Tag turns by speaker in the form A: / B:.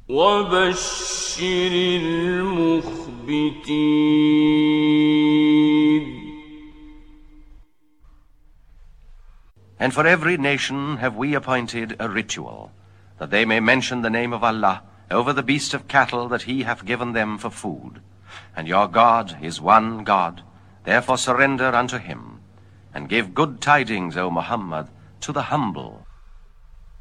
A: وبشر المخبتين.
B: And for every nation have we appointed a ritual, that they may mention the name of Allah over the beast of cattle that he hath given them for food. And your God is one God, therefore surrender unto him, and give good tidings, O Muhammad, to the humble.